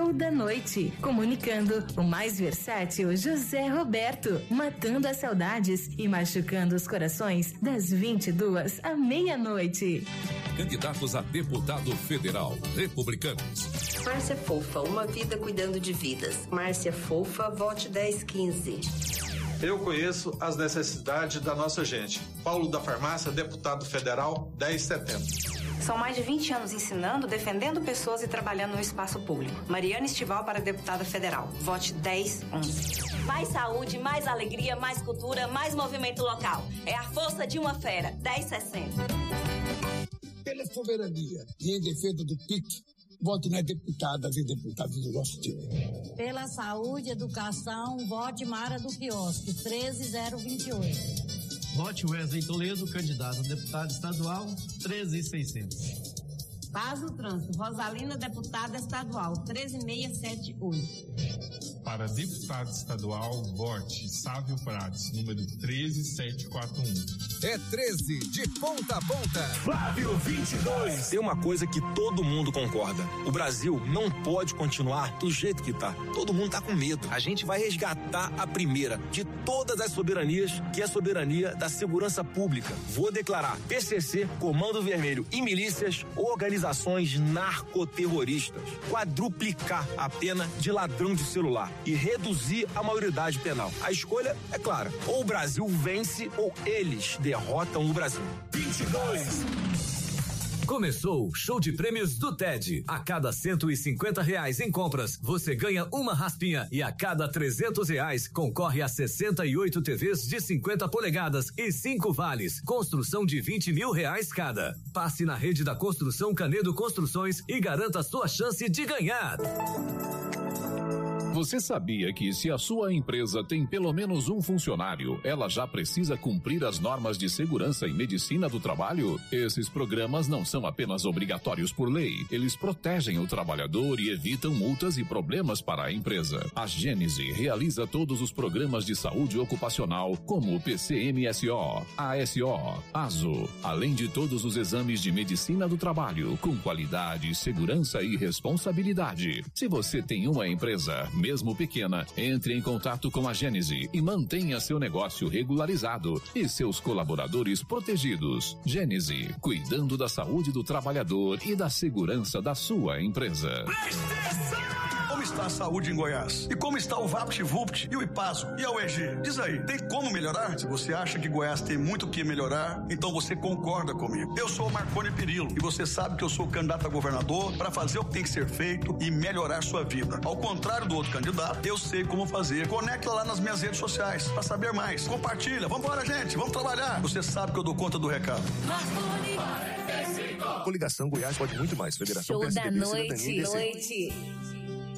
Show da Noite. Comunicando o mais versátil José Roberto, matando as saudades e machucando os corações das 22 à meia-noite. Candidatos a deputado federal, republicanos. Márcia Fofa, uma vida cuidando de vidas. Márcia Fofa, vote 1015. Eu conheço as necessidades da nossa gente. Paulo da Farmácia, deputado federal, 1070. São mais de 20 anos ensinando, defendendo pessoas e trabalhando no espaço público. Mariana Estival para deputada federal. Vote 1011. Mais saúde, mais alegria, mais cultura, mais movimento local. É a força de uma fera. 1060. Pela soberania e em defesa do PIC, vote nas deputadas e deputados do nosso time. Pela saúde e educação, vote Mara do Quiosque, 13028. Vote Wesley Toledo, candidato a deputado estadual, 13600. Paz no Trânsito, Rosalina, deputada estadual, 13678. Para deputado estadual, vote Sávio Prates, número 13741. É 13 de ponta a ponta. Flávio 22. Tem uma coisa que todo mundo concorda: o Brasil não pode continuar do jeito que tá. Todo mundo tá com medo. A gente vai resgatar a primeira de todas as soberanias, que é a soberania da segurança pública. Vou declarar PCC, Comando Vermelho e milícias organizações narcoterroristas. Quadruplicar a pena de ladrão de celular e reduzir a maioridade penal. A escolha é clara: ou o Brasil vence ou eles derrotam o Brasil. 22. Começou o show de prêmios do TED. A cada R$150 em compras, você ganha uma raspinha e a cada R$300 concorre a 68 TVs de 50 polegadas e 5 vales. Construção de R$20 mil cada. Passe na rede da Construção Canedo Construções e garanta sua chance de ganhar. Você sabia que se a sua empresa tem pelo menos um funcionário, ela já precisa cumprir as normas de segurança e medicina do trabalho? Esses programas não são apenas obrigatórios por lei, eles protegem o trabalhador e evitam multas e problemas para a empresa. A Gênese realiza todos os programas de saúde ocupacional, como o PCMSO, ASO, ASO, além de todos os exames de medicina do trabalho, com qualidade, segurança e responsabilidade. Se você tem uma empresa, mesmo pequena, entre em contato com a Gênese e mantenha seu negócio regularizado e seus colaboradores protegidos. Gênese, cuidando da saúde do trabalhador e da segurança da sua empresa. Como está a saúde em Goiás? E como está o VaptVupt e o IPASO e a UEG? Diz aí, tem como melhorar? Se você acha que Goiás tem muito o que melhorar, então você concorda comigo. Eu sou o Marconi Perillo e você sabe que eu sou candidato a governador para fazer o que tem que ser feito e melhorar sua vida. Ao contrário do outro candidato, eu sei como fazer. Conecta lá nas minhas redes sociais para saber mais. Compartilha, vamos embora, gente, vamos trabalhar. Você sabe que eu dou conta do recado. Coligação Goiás pode muito mais. Federação Show PSDB, da noite.